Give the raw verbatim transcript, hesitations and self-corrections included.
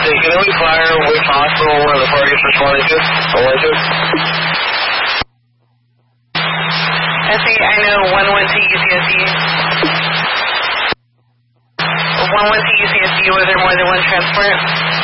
can we fire Wake Hospital one of the parties responding to? Only to? I think I know one went to U C S D. One went to U C S D. Was there more than one transport?